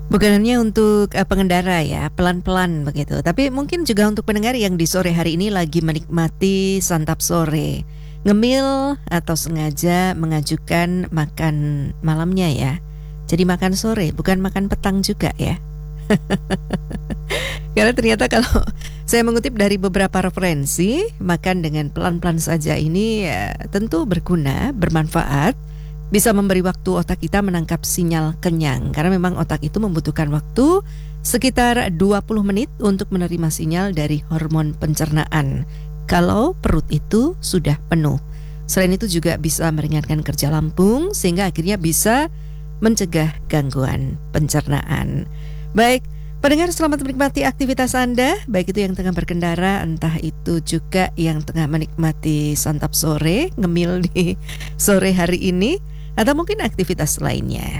Bukan hanya untuk pengendara ya, pelan-pelan begitu. Tapi mungkin juga untuk pendengar yang di sore hari ini lagi menikmati santap sore, ngemil atau sengaja mengajukan makan malamnya ya. Jadi makan sore, bukan makan petang juga ya. Karena ternyata kalau saya mengutip dari beberapa referensi, makan dengan pelan-pelan saja ini ya, tentu berguna, bermanfaat, bisa memberi waktu otak kita menangkap sinyal kenyang. Karena memang otak itu membutuhkan waktu sekitar 20 menit untuk menerima sinyal dari hormon pencernaan kalau perut itu sudah penuh. Selain itu juga bisa meringankan kerja lambung sehingga akhirnya bisa mencegah gangguan pencernaan. Baik, pendengar, selamat menikmati aktivitas Anda, baik itu yang tengah berkendara, entah itu juga yang tengah menikmati santap sore, ngemil di sore hari ini, atau mungkin aktivitas lainnya.